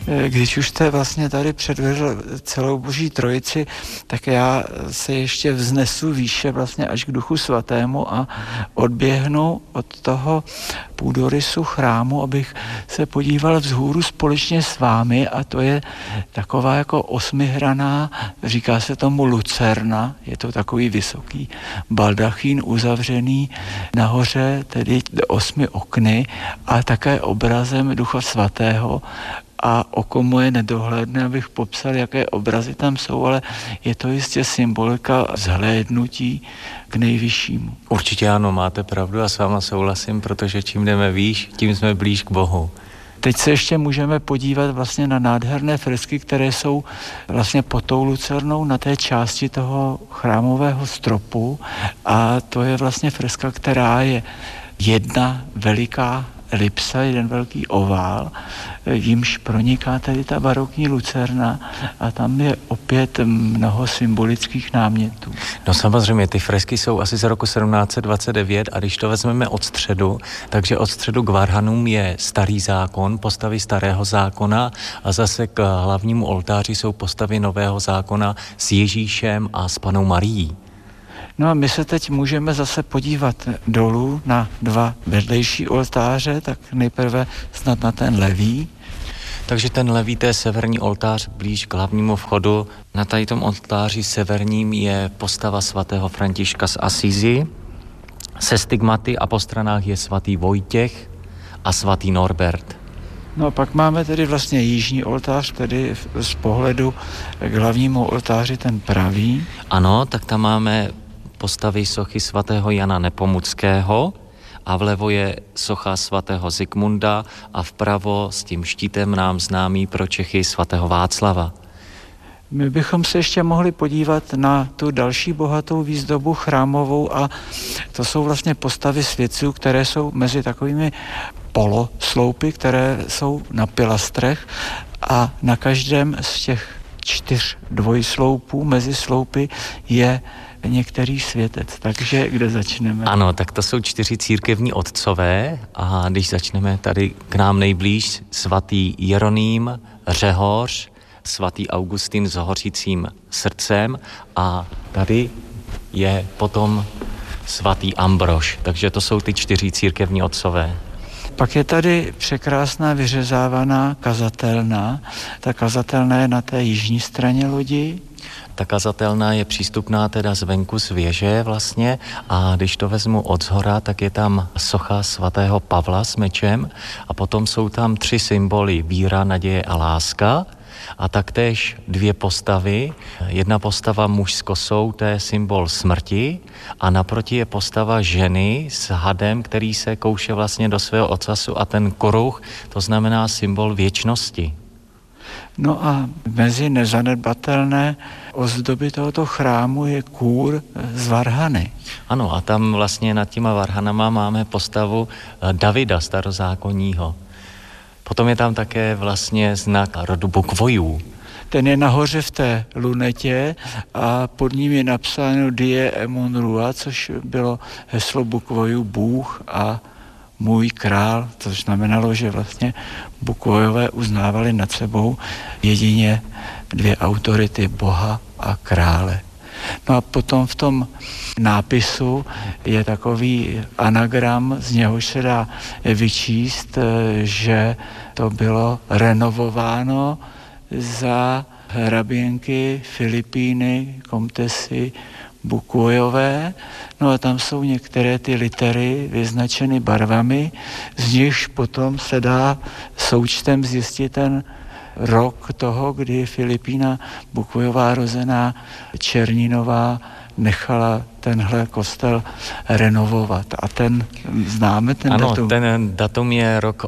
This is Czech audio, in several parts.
Když už jste vlastně tady předvedl celou Boží trojici, tak já se ještě vznesu výše vlastně až k Duchu Svatému a odběhnu od toho půdorysu chrámu, abych se podíval vzhůru společně s vámi, a to je taková jako osmihraná, říká se tomu lucerna, je to takový vysoký baldachín uzavřený nahoře, tedy 8 okny a také obrazem Ducha Svatého. A oko moje nedohlédne, abych popsal, jaké obrazy tam jsou, ale je to jistě symbolika vzhlédnutí k nejvyššímu. Určitě ano, máte pravdu a s váma souhlasím, protože čím jdeme výš, tím jsme blíž k Bohu. Teď se ještě můžeme podívat vlastně na nádherné fresky, které jsou vlastně pod tou lucernou na té části toho chrámového stropu, a to je vlastně freska, která je jedna veliká elipsa, jeden velký ovál, jímž proniká tady ta barokní lucerna, a tam je opět mnoho symbolických námětů. No samozřejmě, ty fresky jsou asi z roku 1729 a když to vezmeme od středu, takže od středu k varhanům je Starý zákon, postavy Starého zákona, a zase k hlavnímu oltáři jsou postavy Nového zákona s Ježíšem a s Pannou Marií. No a my se teď můžeme zase podívat dolů na dva vedlejší oltáře, tak nejprve snad na ten levý. Takže ten levý, to je severní oltář blíž k hlavnímu vchodu. Na tady tom oltáři severním je postava svatého Františka z Asízy se stigmaty a po stranách je svatý Vojtěch a svatý Norbert. No a pak máme tedy vlastně jižní oltář, tedy z pohledu k hlavnímu oltáři ten pravý. Ano, tak tam máme postavy sochy svatého Jana Nepomuckého a vlevo je socha svatého Zikmunda a vpravo s tím štítem nám známý pro Čechy svatého Václava. My bychom se ještě mohli podívat na tu další bohatou výzdobu chrámovou, a to jsou vlastně postavy světců, které jsou mezi takovými polosloupy, které jsou na pilastrech, a na každém z těch 4 dvojsloupů mezi sloupy je některý světec. Takže kde začneme? Ano, tak to jsou 4 církevní otcové, a když začneme tady k nám nejblíž, svatý Jeroným, Řehoř, svatý Augustín s hořícím srdcem, a tady je potom svatý Ambrož. Takže to jsou ty 4 církevní otcové. Pak je tady překrásná vyřezávaná kazatelna. Ta kazatelna je na té jižní straně lodi. Ta kazatelna je přístupná teda zvenku z věže vlastně, a když to vezmu odzhora, tak je tam socha svatého Pavla s mečem a potom jsou tam 3 symboly: víra, naděje a láska. A taktéž 2 postavy. Jedna postava muž s kosou, to je symbol smrti, a naproti je postava ženy s hadem, který se kouše vlastně do svého ocasu, a ten koruch, to znamená symbol věčnosti. No a mezi nezanedbatelné ozdoby tohoto chrámu je kůr z varhany. Ano, a tam vlastně nad těma varhanama máme postavu Davida starozákonního. Potom je tam také vlastně znak rodu Bukvojů. Ten je nahoře v té lunetě a pod ním je napsáno Die Emon Rua, což bylo heslo Bukvojů Bůh a můj král, což znamenalo, že vlastně Bukvojové uznávali nad sebou jedině 2 autority, Boha a krále. No a potom v tom nápisu je takový anagram, z něhož se dá vyčíst, že to bylo renovováno za hraběnky Filipíny, komtesy Bukvojové. No a tam jsou některé ty litery vyznačeny barvami, z nichž potom se dá součtem zjistit ten rok toho, kdy Filipína Bukvojová rozená Černinová nechala tenhle kostel renovovat. A ten známe, ten ano, datum? Ano, ten datum je rok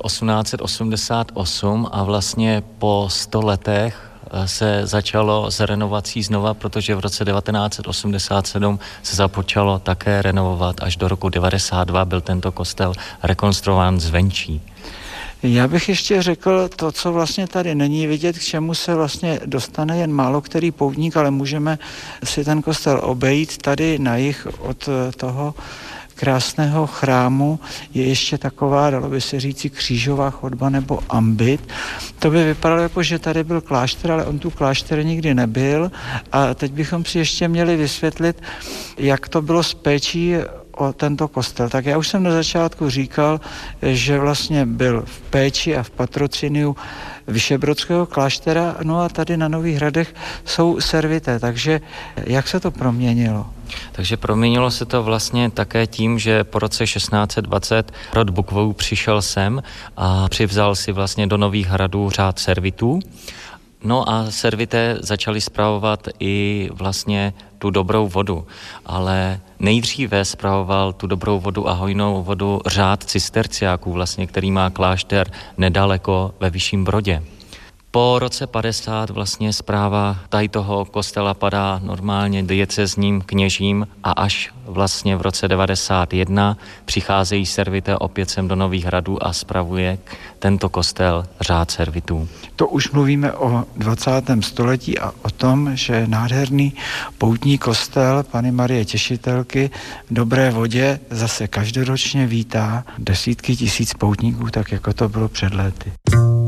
1888 a vlastně po 100 letech se začalo s renovací znova, protože v roce 1987 se započalo také renovovat. Až do roku 92 byl tento kostel rekonstruován zvenčí. Já bych ještě řekl to, co vlastně tady není vidět, k čemu se vlastně dostane jen málo který poutník, ale můžeme si ten kostel obejít tady na jih od toho krásného chrámu je ještě taková, dalo by se říci, křížová chodba nebo ambit. To by vypadalo jako, že tady byl klášter, ale on tu klášter nikdy nebyl. A teď bychom si ještě měli vysvětlit, jak to bylo s péčí o tento kostel. Tak já už jsem na začátku říkal, že vlastně byl v péči a v patrociniu Vyšehradského kláštera, no a tady na Nových Hradech jsou servité, takže jak se to proměnilo? Takže proměnilo se to vlastně také tím, že po roce 1620 rod Bukvojů přišel sem a přivzal si vlastně do Nových Hradů řád servitů. No a servité začali spravovat i vlastně tu dobrou vodu, ale nejdříve spravoval tu dobrou vodu a hojnou vodu řád cisterciáků, vlastně, který má klášter nedaleko ve Vyšším Brodě. Po roce 50 vlastně správa tady toho kostela padá normálně diecezním kněžím a až vlastně v roce 91 přicházejí servité opět sem do Nových Hradů a spravuje tento kostel řád servitů. To už mluvíme o 20. století a o tom, že nádherný poutní kostel Panny Marie Těšitelky v Dobré Vodě zase každoročně vítá desítky tisíc poutníků, tak jako to bylo před lety.